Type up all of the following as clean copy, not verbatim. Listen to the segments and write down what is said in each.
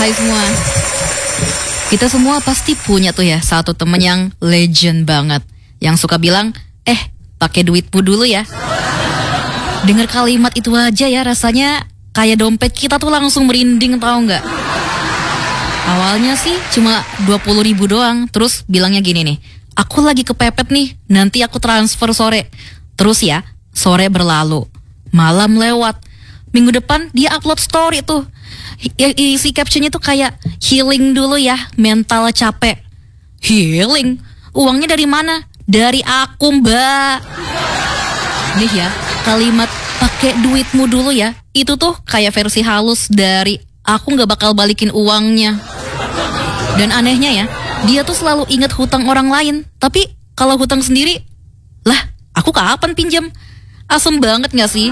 hai semua. Kita semua pasti punya tuh ya satu temen yang legend banget, yang suka bilang, pakai duitmu dulu ya. Dengar kalimat itu aja ya rasanya kayak dompet kita tuh langsung merinding, tahu nggak? Awalnya sih cuma 20.000 doang, terus bilangnya gini nih, aku lagi kepepet nih, nanti aku transfer sore. Terus ya, sore berlalu, malam lewat, minggu depan dia upload story tuh. Isi captionnya tuh kayak healing dulu ya, mental capek. Healing? Uangnya dari mana? Dari aku, Mbak. Nih ya, kalimat pakai duitmu dulu ya, itu tuh kayak versi halus dari aku gak bakal balikin uangnya. Dan anehnya ya, dia tuh selalu ingat hutang orang lain, tapi kalau hutang sendiri, lah aku kapan pinjam? Asem banget gak sih?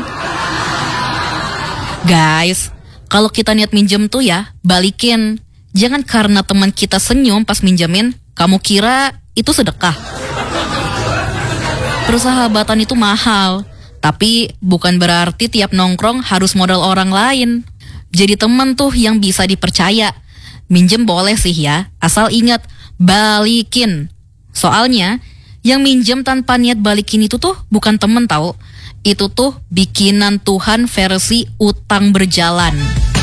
Guys, kalau kita niat minjem tuh ya, balikin. Jangan karena teman kita senyum pas minjemin, kamu kira itu sedekah. Persahabatan itu mahal, tapi bukan berarti tiap nongkrong harus modal orang lain. Jadi teman tuh yang bisa dipercaya. Minjem boleh sih ya, asal ingat, balikin. Soalnya, yang minjem tanpa niat balikin itu tuh bukan temen tau. Itu tuh bikinan Tuhan versi utang berjalan.